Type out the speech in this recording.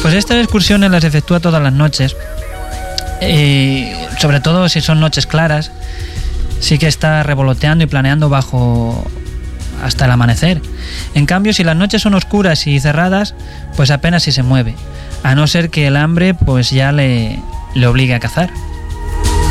Pues estas excursiones las efectúa todas las noches, sobre todo si son noches claras. Sí que está revoloteando y planeando hasta el amanecer. En cambio, si las noches son oscuras y cerradas, pues apenas si se mueve, a no ser que el hambre pues ya le obligue a cazar.